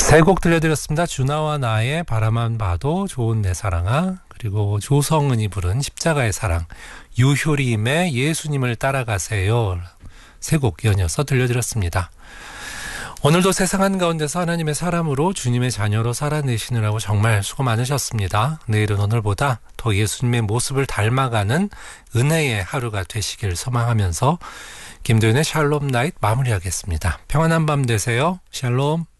세 곡 들려드렸습니다. 주나와 나의 바라만 봐도 좋은 내 사랑아, 그리고 조성은이 부른 십자가의 사랑, 유효림의 예수님을 따라가세요. 세 곡 연이어서 들려드렸습니다. 오늘도 세상 한가운데서 하나님의 사람으로 주님의 자녀로 살아내시느라고 정말 수고 많으셨습니다. 내일은 오늘보다 더 예수님의 모습을 닮아가는 은혜의 하루가 되시길 소망하면서 김도윤의 샬롬 나잇 마무리하겠습니다. 평안한 밤 되세요. 샬롬.